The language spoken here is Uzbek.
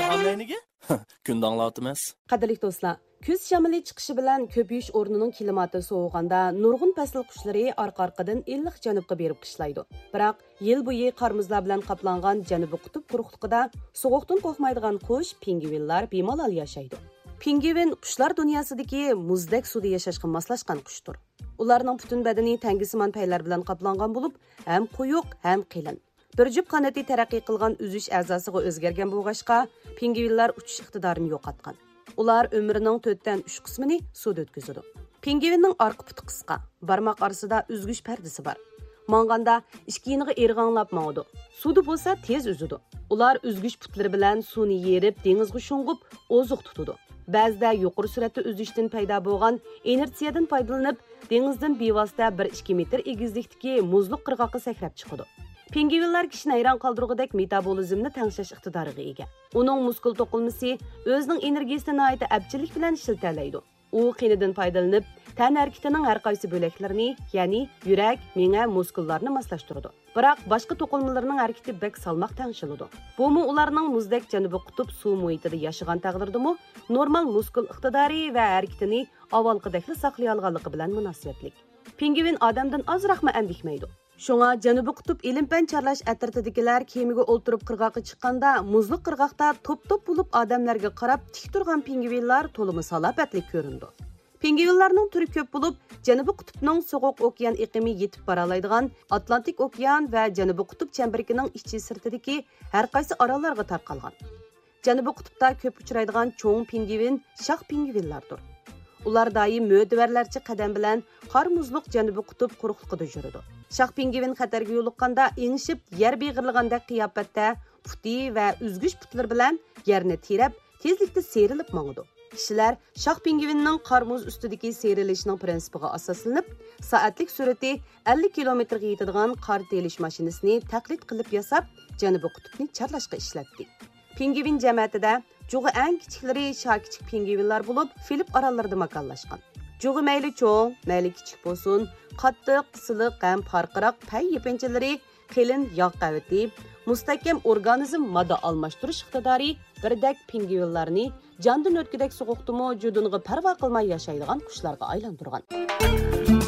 hammayniga kun danglatimiz. Qadrli do'stlar, kuz shamili chiqishi bilan ko'payish o'rnining klimati sovug'anda nurg'un fasl qushlari orqa-orqadan illiq janubga berib qishlaydi. Biroq yil bo'yi qarmuzlar bilan qoplangan janubiy qutb quruqligida sovuqdan qo'rqmaydigan qush pingvinlar bemalol yashaydi. Pingvin qushlar dunyosidagi muzdek suvda yashashga moslashgan qushdir. Ularning butun badani tangisimon paylar bilan qoplangan bo'lib, ham quyuq, ham qalin. Bir jup qanoti taraqqiy qilgan uzish a'zosiga o'zgargan bo'lg'achqa, pingvinlar uchish iqtidorini yo'qotgan. Ular umrining 4dan 3 qismini suvda o'tkazadi. Pingvinning orqa puti qisqa, barmoq orasida uzgish pardasi bor. Manganda ishkiyiniga erg'anglab mavdi. Suvda bo'lsa tez uzidi. Ular uzgish putlari bilan suvni yerib, dengizga sho'ng'ib, oziq tutadi. Ba'zida yuqori sur'atda uzishdan paydo bo'lgan inersiyadan foydalanib, dengizdan bevosita 1-2 metr egizlikdagi muzliq qirg'oqqa sakrab chiqadi. Pingvinlar kishini hayron qoldirgudek metabolizmni tengshash iqtidoriga ega. Uning muskul to'qilmasi o'zining energiyasini nihoyat abjillik bilan ishlatiladi. U qinidan foydalanib, tan harakatining har qaysi bo'laklarini, ya'ni yurak, miya, muskullarni moslashtiradi. Biroq boshqa to'qilmalarning harakati bek salmoq tengshiladi. Bumi ularning muzdek janubiy qutb suv muhitida yashagan taqdirdami, normal muskul iqtidori va harakatini avvalgidek saqlay olganligi bilan munosabatli. Pingvin odamdan ozroqmi andikmaydi. Шуңа Janubiy qutb ilm-fan charlash atratidagilar kemiga o'ltirib qirg'oqqa chiqqanda, muzliq qirg'oqda top-top bo'lib odamlarga qarab tik turgan pingvinlar to'limi salobatli ko'rindi. Pingvinlarning turi ko'p bo'lib, Janubiy qutbning sovuq okean iqlimi yetib bora oladigan Atlantik okean va Janubiy qutb chembirining ichi sirtidagi har qaysi orollarga tarqalgan. Janubiy qutbda ko'p uchraydigan cho'ng pingvin shoh pingvinlardir. Ular doim mo'tvarlarcha qadam bilan qor muzliq Janubiy qutb quruqligida yuradi. Shoh pingvin xatarga yo'liqqanda engishib, yer beg'irlaganda qiyofatda puti va uzgish putlar bilan yerni terab, tezlikda serilib mangadi. Kishilar shoh pingvinning qor muz ustidagi serilishining prinsipiga asoslanib, soatlik sur'ati 50 kilometrga yetadigan qor telish mashinasini taqlid qilib yasab, Janubiy qutbni charlashga ishlatdi. Pingvin jamiyatida Juğu eng kichiklari kichik pingvinlar bo'lib, Filip orollarida makonlashgan. Juğu mayli cho'ng, mayli kichik bo'lsin, qattiq, siliq ham farqiroq pay yepinchalari, qilin yog' qavati, mustahkam organizm modda almashtirish iqtidori birdek pingvinlarni jondan o'tgudek sovuqdimi juduniga parvo qilmay yashaydigan qushlarga aylantirgan.